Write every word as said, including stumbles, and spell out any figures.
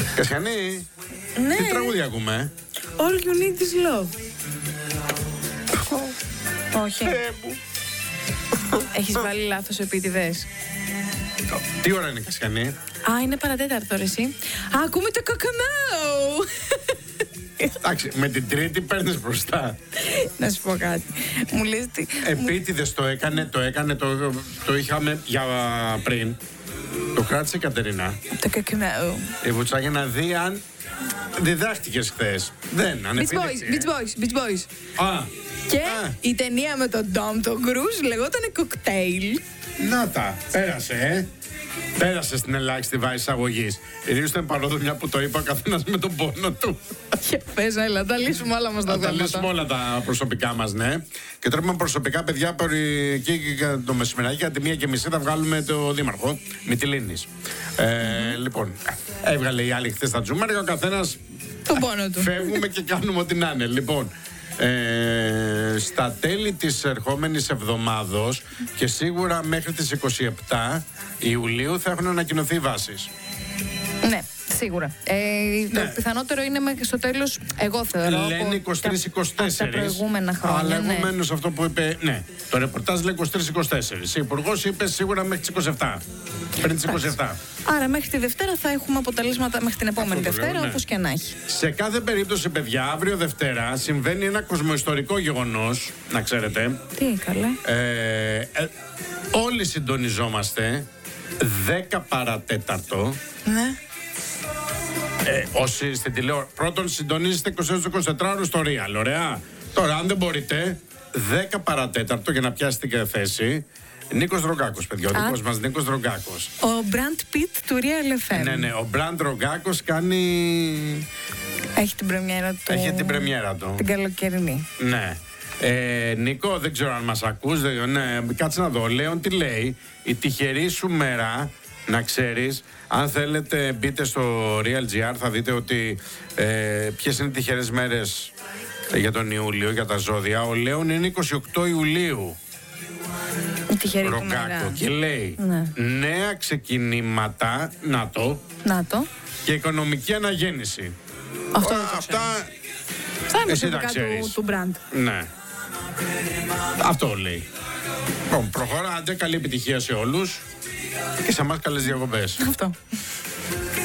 Κασιανή, Ναι. τι τραγούδια ακούμε? All you need is love. Όχι. Έχεις βάλει λάθος επίτηδες. Τι ώρα είναι, Κασιανή? Α, είναι παρατέταρτο ρε εσύ. Α, ακούμε το κοκομάου. Εντάξει, με την Τρίτη παίρνεις μπροστά. Να σου πω κάτι. Μου λες τι. Επίτηδες το έκανε, το έκανε, το, το είχαμε για πριν. Το κράτησε η Κατερίνα. Το κοκομάου. Η Βουτσά για να δει αν διδάχτηκες χθες. Δεν, Beach ανεπίδειξη. Boys, Beach Boys, Beach Boys. Α, Και Α. η ταινία με τον Ντόμ, τον Κρούζ, λεγότανε Cocktail. να τα, πέρασε, ε. Πέρασε στην ελάχιστη βάση εισαγωγή. Ιδίως ήταν παρόδο μια που το είπα ο καθένας με τον πόνο του. Και πες, έλα, τα λύσουμε όλα μας τα Θα τα θέματα. λύσουμε όλα τα προσωπικά μας, ναι. Και τώρα με προσωπικά παιδιά, εκεί το μεσημεράκι, για τη μία και μισή θα βγάλουμε το δήμαρχο Μυτιλήνης. Ε, λοιπόν, έβγαλε η άλλη χθες τα τζούμαρα και ο καθένας. Τον πόνο του. Φεύγουμε και κάνουμε ό,τι να είναι. Λοιπόν, ε, στα τέλη της ερχόμενης εβδομάδος και σίγουρα μέχρι τις είκοσι επτά Ιουλίου θα έχουν ανακοινωθεί οι βάσεις. Ναι, σίγουρα. Ε, Ναι. Το πιθανότερο είναι μέχρι στο τέλος, εγώ θεωρώ. Λένε είκοσι τρεις είκοσι τέσσερις. Τα προηγούμενα χρόνια. Αλλά ναι. επομένως αυτό που είπε. Ναι, το ρεπορτάζ λέει είκοσι τρεις είκοσι τέσσερις. Η Υπουργός είπε σίγουρα μέχρι τις είκοσι επτά. Πριν τις είκοσι επτά. Άρα μέχρι τη Δευτέρα θα έχουμε αποτελέσματα μέχρι την επόμενη Αυτό το λέω, Δευτέρα, ναι. όπως και να έχει. Σε κάθε περίπτωση, παιδιά, αύριο Δευτέρα συμβαίνει ένα κοσμοϊστορικό γεγονός. Να ξέρετε. Τι καλέ. Ε, ε, όλοι συντονιζόμαστε δέκα παρατέταρτο. Ναι. Ε, όσοι στην τηλεόραση. Πρώτον, συντονίζεστε είκοσι είκοσι τέσσερα ώρες στο Real. Ωραία. Τώρα, αν δεν μπορείτε, δέκα παρατέταρτο για να πιάσετε και θέση. Νίκος Δρογκάκος, παιδιά. Ο δικός μας Νίκος Δρογκάκος. Ο Brand Pitt του Real εφ εμ. Ναι, ναι. Ο Μπραντ Δρογκάκος κάνει. Έχει την πρεμιέρα του. Έχει την πρεμιέρα του. Την καλοκαιρινή. Ναι. Ε, Νίκο, δεν ξέρω αν μας ακούς. Δεν, ναι, κάτσε να δω. Λέων τι λέει. Η τυχερή σου μέρα, να ξέρεις, αν θέλετε μπείτε στο Real.gr θα δείτε ότι ε, ποιες είναι οι τυχερές μέρες για τον Ιούλιο, για τα ζώδια. Ο Λέων είναι είκοσι οκτώ Ιουλίου. Η τυχερή του Ρογκάκο. μέρα. Και λέει Ναι. νέα ξεκινήματα, να το, Να το. και οικονομική αναγέννηση. Αυτό Ω, δεν το αυτά, Θα είναι εσύ τα προσωπικά ξέρεις. του, του Brand. ναι. Αυτό λέει. Λοιπόν, προχωράτε, καλή επιτυχία σε όλους και σε εμάς καλές διακοπές. Αυτό.